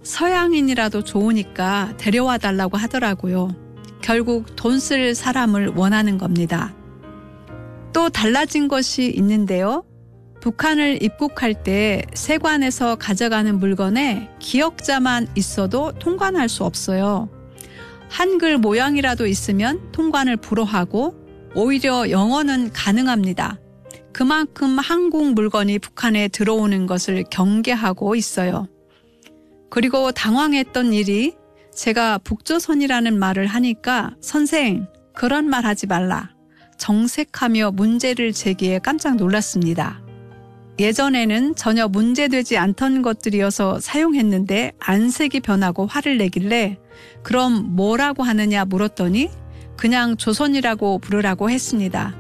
서양인이라도 좋으니까 데려와 달라고 하더라고요. 결국 돈 쓸 사람을 원하는 겁니다. 또 달라진 것이 있는데요. 북한을 입국할 때 세관에서 가져가는 물건에 기역자만 있어도 통관할 수 없어요. 한글 모양이라도 있으면 통관을 불허하고 오히려 영어는 가능합니다. 그만큼 한국 물건이 북한에 들어오는 것을 경계하고 있어요. 그리고 당황했던 일이 제가 북조선이라는 말을 하니까 선생, 그런 말 하지 말라. 정색하며 문제를 제기해 깜짝 놀랐습니다. 예전에는 전혀 문제되지 않던 것들이어서 사용했는데 안색이 변하고 화를 내길래 그럼 뭐라고 하느냐 물었더니 그냥 조선이라고 부르라고 했습니다.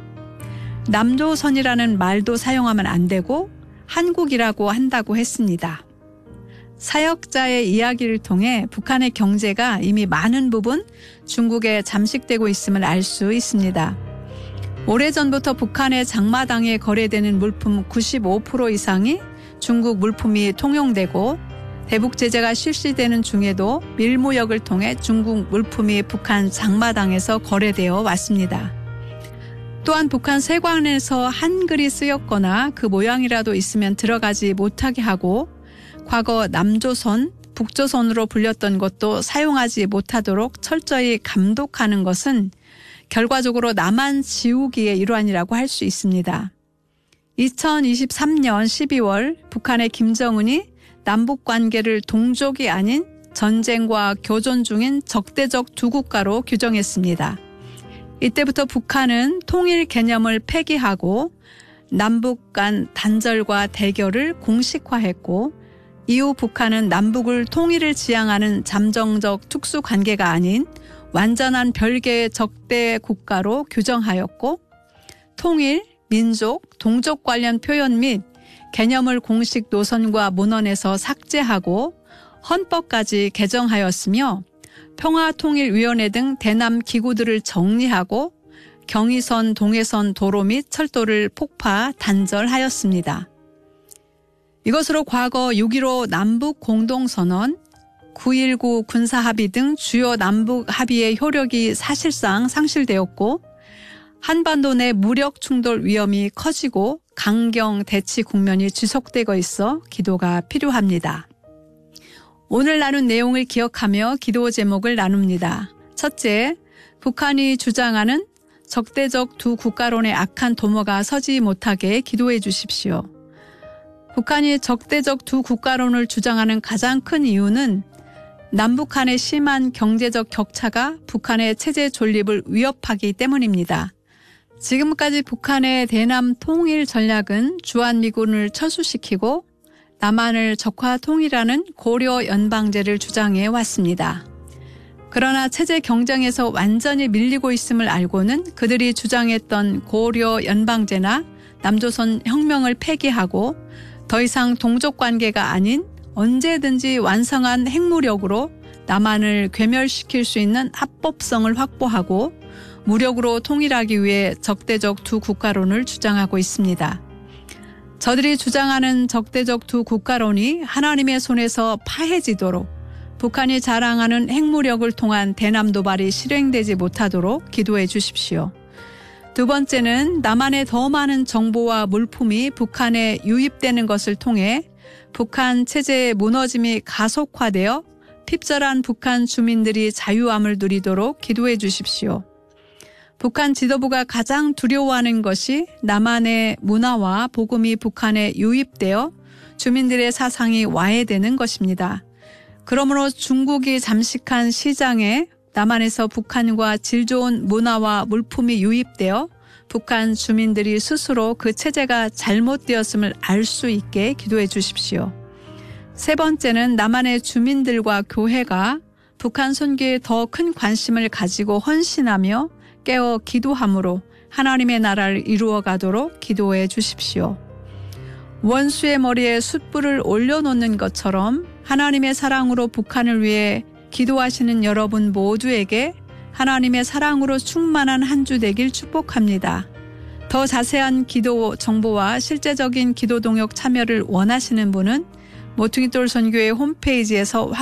남조선이라는 말도 사용하면 안 되고 한국이라고 한다고 했습니다. 사역자의 이야기를 통해 북한의 경제가 이미 많은 부분 중국에 잠식되고 있음을 알 수 있습니다. 오래전부터 북한의 장마당에 거래되는 물품 95% 이상이 중국 물품이 통용되고 대북 제재가 실시되는 중에도 밀무역을 통해 중국 물품이 북한 장마당에서 거래되어 왔습니다. 또한 북한 세관에서 한글이 쓰였거나 그 모양이라도 있으면 들어가지 못하게 하고 과거 남조선, 북조선으로 불렸던 것도 사용하지 못하도록 철저히 감독하는 것은 결과적으로 남한 지우기의 일환이라고 할 수 있습니다. 2023년 12월 북한의 김정은이 남북관계를 동족이 아닌 전쟁과 교전 중인 적대적 두 국가로 규정했습니다. 이때부터 북한은 통일 개념을 폐기하고 남북 간 단절과 대결을 공식화했고 이후 북한은 남북을 통일을 지향하는 잠정적 특수관계가 아닌 완전한 별개의 적대 국가로 규정하였고 통일, 민족, 동족 관련 표현 및 개념을 공식 노선과 문헌에서 삭제하고 헌법까지 개정하였으며 평화통일위원회 등 대남 기구들을 정리하고 경의선, 동해선 도로 및 철도를 폭파, 단절하였습니다. 이것으로 과거 6.15 남북 공동선언, 9.19 군사합의 등 주요 남북 합의의 효력이 사실상 상실되었고 한반도 내 무력 충돌 위험이 커지고 강경 대치 국면이 지속되고 있어 기도가 필요합니다. 오늘 나눈 내용을 기억하며 기도 제목을 나눕니다. 첫째, 북한이 주장하는 적대적 두 국가론의 악한 도모가 서지 못하게 기도해 주십시오. 북한이 적대적 두 국가론을 주장하는 가장 큰 이유는 남북한의 심한 경제적 격차가 북한의 체제 존립을 위협하기 때문입니다. 지금까지 북한의 대남 통일 전략은 주한미군을 철수시키고 남한을 적화 통일하는 고려 연방제를 주장해 왔습니다. 그러나 체제 경쟁에서 완전히 밀리고 있음을 알고는 그들이 주장했던 고려 연방제나 남조선 혁명을 폐기하고 더 이상 동족 관계가 아닌 언제든지 완성한 핵무력으로 남한을 괴멸시킬 수 있는 합법성을 확보하고 무력으로 통일하기 위해 적대적 두 국가론을 주장하고 있습니다. 저들이 주장하는 적대적 두 국가론이 하나님의 손에서 파해지도록 북한이 자랑하는 핵무력을 통한 대남 도발이 실행되지 못하도록 기도해 주십시오. 두 번째는 남한의 더 많은 정보와 물품이 북한에 유입되는 것을 통해 북한 체제의 무너짐이 가속화되어 핍절한 북한 주민들이 자유함을 누리도록 기도해 주십시오. 북한 지도부가 가장 두려워하는 것이 남한의 문화와 복음이 북한에 유입되어 주민들의 사상이 와해되는 것입니다. 그러므로 중국이 잠식한 시장에 남한에서 북한과 질 좋은 문화와 물품이 유입되어 북한 주민들이 스스로 그 체제가 잘못되었음을 알 수 있게 기도해 주십시오. 세 번째는 남한의 주민들과 교회가 북한 선교에 더 큰 관심을 가지고 헌신하며 깨어 기도함으로 하나님의 나라를 이루어가도록 기도해 주십시오. 원수의 머리에 숯불을 올려놓는 것처럼 하나님의 사랑으로 북한을 위해 기도하시는 여러분 모두에게 하나님의 사랑으로 충만한 한 주 되길 축복합니다. 더 자세한 기도 정보와 실제적인 기도 동역 참여를 원하시는 분은 모퉁이돌 선교회 홈페이지에서